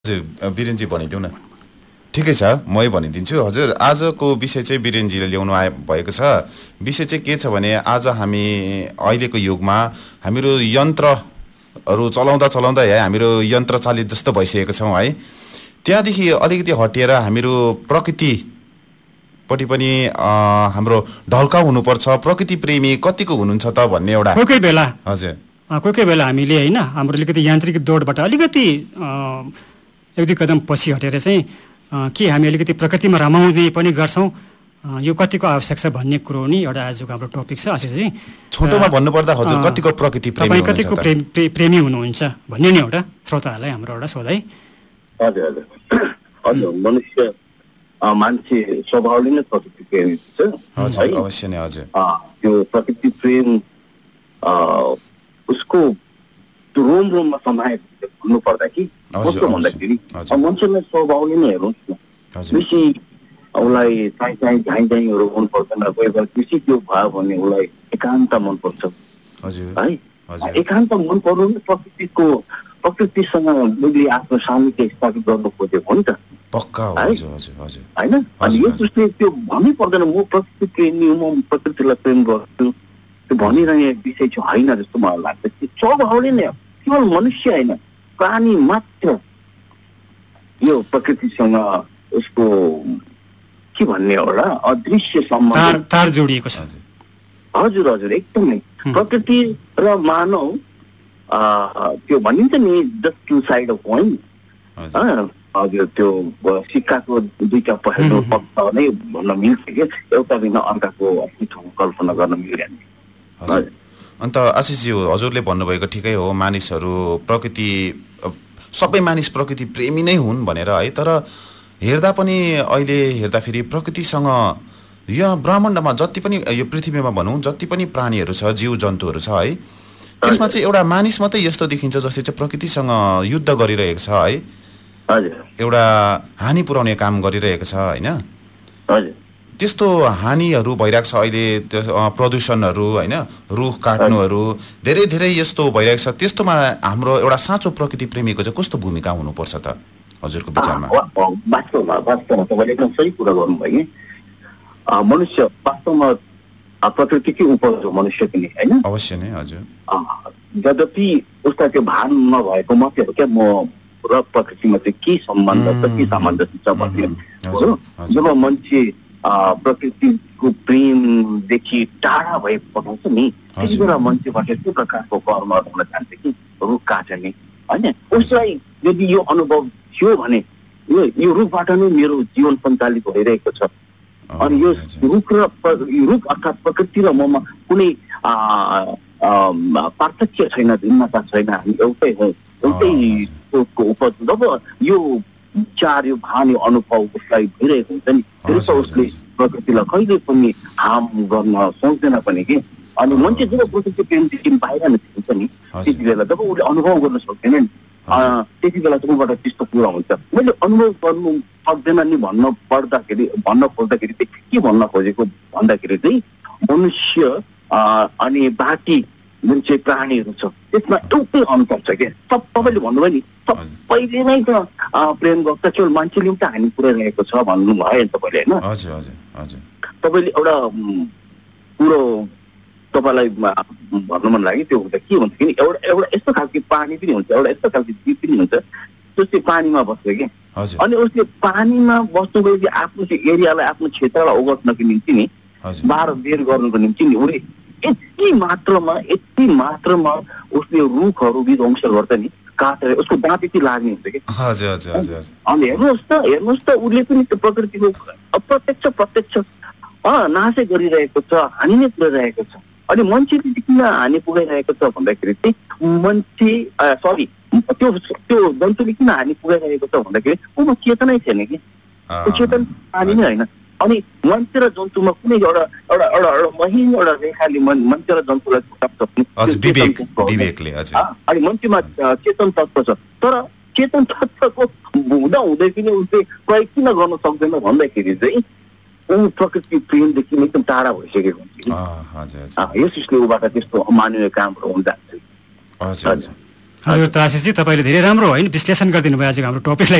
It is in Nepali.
हजुर बिरेनजी भनिदिउँ न। ठिकै छ, मै भनिदिन्छु। हजुर, आजको विषय चाहिँ बिरेनजीले ल्याउनु भएको छ। विषय चाहिँ के छ भने आज हामी अहिलेको युगमा हामीहरू यन्त्रहरू चलाउँदा है हामीहरू यन्त्र चालित जस्तो भइसकेको छौँ है। त्यहाँदेखि अलिकति हटिएर हामीहरू प्रकृतिपट्टि पनि हाम्रो ढल्काउ हुनुपर्छ। प्रकृति प्रेमी कतिको हुनुहुन्छ त भन्ने एउटा कोही बेला हजुर कोही बेला हामीले होइन हाम्रो अलिकति यान्त्रिक दौडबाट अलिकति एक दुई कदम पछि हटेर चाहिँ के हामी अलिकति प्रकृतिमा रमाउने पनि गर्छौँ, यो कतिको आवश्यक छ भन्ने कुरो नि एउटा आजको हाम्रो टपिक छ। अझै चाहिँ छोटोमा भन्नुपर्दा हजुर कतिको प्रकृति प्रेमी तपाईँ कतिको प्रेमी हुनुहुन्छ भन्ने नि एउटा श्रोताहरूलाई हाम्रो एउटा सोधाइ। हजुर हजुर हजुर मनुष्य मान्छे स्वभावले नै प्रकृति प्रेमी हुन्छ। अवश्य नै हजुर। त्यो प्रकृति प्रेम उसको रोम रोममा समाएको भन्नु पर्दा कि कस्तो भन्दाखेरि मान्छेलाई स्वभावले नै हेर्नुहोस् न, बेसी उसलाई झाइहरू मन पर्दैन। कोही बेला बेसी त्यो भयो भने उसलाई एकान्त मनपर्छ है। एकान्त मन पर्नु प्रकृतिसँग उसले आफ्नो सामिप्य स्थापित गर्नु खोजेको हो नि त। पक्का होइन। अनि यो दृष्टिले त्यो भन्नै पर्दैन म प्रकृति प्रेमी हो, म प्रकृतिलाई प्रेम गर्छु, त्यो भनिरहने विषय चाहिँ होइन जस्तो मलाई लाग्छ। स्वभावले नै केवल मनुष्य होइन प्राणी मात्र यो प्रकृतिसँग उसको के भन्ने एउटा अदृश्य सम्बन्ध तार जोडिएको छ। हजुर हजुर एकदमै। प्रकृति र मानव त्यो भनिन्छ नि just to side of coin. हजुर त्यो सिक्काको दुईटा पहेँलो पक्ष नै भन्न मिल्छ कि एउटा बिना अर्काको अस्तित्वको कल्पना गर्न मिल्दैन। अन्त आशिषजी हजुरले भन्नुभएको ठिकै हो, मानिसहरू प्रकृति सबै मानिस प्रकृति प्रेमी नै हुन् भनेर है। तर हेर्दा पनि अहिले हेर्दाखेरि प्रकृतिसँग यहाँ ब्रह्माण्डमा जति पनि यो पृथ्वीमा भनौँ जति पनि प्राणीहरू छ, जीव जन्तुहरू छ है, त्यसमा चाहिँ एउटा मानिस मात्रै यस्तो देखिन्छ जसले चाहिँ प्रकृतिसँग युद्ध गरिरहेको छ है, एउटा हानि पुर्याउने काम गरिरहेको छ होइन। त्यस्तो हानिहरू भइरहेको छ अहिले, प्रदूषणहरू होइन, रुख काट्नुहरू धेरै धेरै यस्तो भइरहेको छ। त्यस्तोमा हाम्रो एउटा साँचो प्रकृति प्रेमीको चाहिँ कस्तो भूमिका हुनुपर्छ त हजुरको विचारमा? वास्तवमा तपाईँले एकदम सही कुरा गर्नुभयो। मनुष्य वास्तवमा प्रकृतिकै उपज हो मनुष्य पनि होइन। अवश्य नै हजुर। यद्यपि उसलाई त्यो भान नभएको मात्रै हो क्या म र प्रकृतिमा चाहिँ के सम्बन्ध छ, के सामञ्जस्य छ भन्ने हो। जब मान्छे प्रकृतिको प्रेमदेखि टाढा भए पठाउँछ नि त्यति बेला मान्छेबाट त्यो प्रकारको कर्म हुन जान्छ कि रुख काट्ने होइन। उसलाई यदि यो अनुभव थियो भने यो रुखबाट नै मेरो जीवन सञ्चालित भइरहेको छ। अनि यो रुख अर्थात् प्रकृति र ममा कुनै पार्थक्य छैन, भिन्नता छैन, हामी एउटै हौँ, एउटै उपज। जब यो विचार यो भान यो अनुभव उसलाई भइरहेको हुन्छ नि फेरि त उसले प्रकृतिलाई कहिले पनि हार्म गर्न सोच्दैन पनि कि। अनि मान्छे जब प्रकृति प्रेमदेखि बाहिर निस्किन्छ नि त्यति बेला जब उसले अनुभव गर्न सक्दैन नि त्यति बेला चाहिँ उबाट त्यस्तो कुरा हुन्छ। मैले अनुभव गर्नु सक्दैन नि भन्न खोज्दाखेरि चाहिँ के भन्न खोजेको भन्दाखेरि चाहिँ मनुष्य अनि बाँकी जुन चाहिँ प्राणीहरू छ त्यसमा एउटै अन्तर छ क्या। तपाईँले भन्नुभयो नि सबैले नै त प्रेम गर्छ, केवल मान्छेले पनि त हानि पुऱ्याइरहेको छ भन्नुभयो नि तपाईँले होइन। तपाईँले एउटा कुरो तपाईँलाई भन्नु मन लाग्यो, त्यो हुन्छ के भन्दाखेरि एउटा यस्तो खालको प्राणी पनि हुन्छ, एउटा यस्तो खालको जीव पनि हुन्छ जो चाहिँ पानीमा बस्छ कि। अनि उसले पानीमा बस्नुको आफ्नो त्यो एरियालाई आफ्नो क्षेत्रलाई ओगट्नको निम्ति नि बार बेर गर्नुको निम्ति नि उसले यति मात्रामा उसले रुखहरू विध्वंस गर्छ नि, काटेर उसको दाँत यति लाग्ने हुन्छ कि। अनि हेर्नुहोस् त उसले पनि त्यो प्रकृतिको प्रत्यक्ष नाशै गरिरहेको छ, हानि नै पुऱ्याइरहेको छ। अनि मान्छेले किन हानि पुगाइरहेको छ भन्दाखेरि चाहिँ त्यो जन्तुले किन हानि पुगाइरहेको छ भन्दाखेरि उसमा चेतनै छैन कि, त्यो चेतन हानि नै होइन। अनि मान्छे र जन्तुमा कुनै एउटा महीन एउटा रेखाले मान्छे र जन्तुलाई अनि मान्छेमा चेतन तत्त्व छ। तर चेतन तत्त्वको हुँदै पनि उसले प्रयोग किन गर्न सक्दैन भन्दाखेरि चाहिँ ऊ प्रकृति प्रेमदेखि एकदम टाढा भइसकेको हुन्छ। यस उसले ऊबाट त्यस्तो अमानवीय कामहरू हुन जान्छ। हजुर त आशिषजी, तपाईँले धेरै राम्रो होइन विश्लेषण गरिदिनु भयो आजको हाम्रो टपिकलाई